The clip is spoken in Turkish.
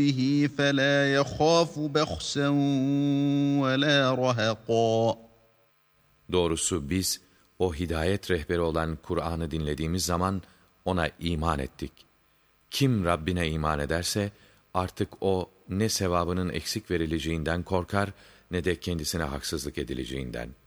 به فلا يخاف بخسا ولا رهقا. Doğrusu biz o hidayet rehberi olan Kur'an'ı dinlediğimiz zaman ona iman ettik. Kim Rabbine iman ederse artık o ne sevabının eksik verileceğinden korkar ne de kendisine haksızlık edileceğinden.